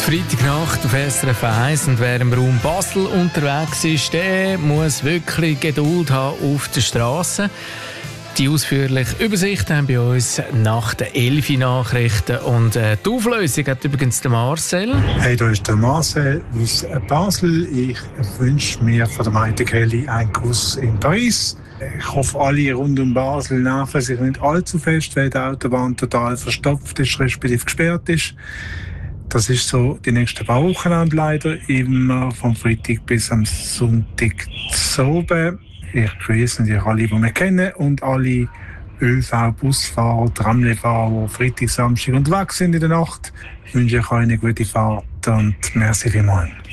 Freitagnacht auf SRF 1 und wer im Raum Basel unterwegs ist, der muss wirklich Geduld haben auf der Straße. Die ausführliche Übersicht haben bei uns nach den 11 Nachrichten und die Auflösung hat übrigens der Marcel. Hey, da ist der Marcel aus Basel. Ich wünsche mir von der Maite Kelly einen Kuss in Paris. Ich hoffe, alle rund um Basel nerven sich nicht allzu fest, weil die Autobahn total verstopft ist, respektive gesperrt ist. Das ist so die nächsten paar Wochen leider, immer vom Freitag bis am Sonntag zu oben. Ich grüße natürlich alle, die wir kennen, und alle ÖV, Busfahrer, Tramfahrer, die Freitag, Samstag unterwegs sind in der Nacht. Ich wünsche euch eine gute Fahrt und merci vielmals.